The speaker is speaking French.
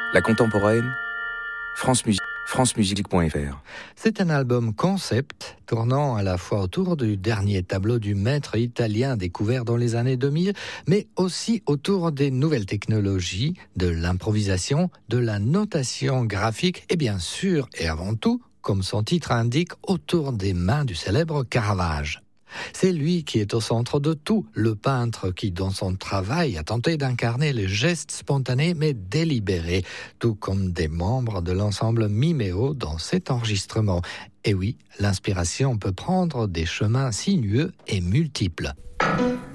La contemporaine, francemusique.fr. C'est un album concept tournant à la fois autour du dernier tableau du maître italien découvert dans les années 2000, mais aussi autour des nouvelles technologies, de l'improvisation, de la notation graphique et bien sûr et avant tout, comme son titre indique, autour des mains du célèbre Caravage. C'est lui qui est au centre de tout, le peintre qui, dans son travail, a tenté d'incarner les gestes spontanés mais délibérés, tout comme des membres de l'ensemble Mimeo dans cet enregistrement. Et oui, l'inspiration peut prendre des chemins sinueux et multiples.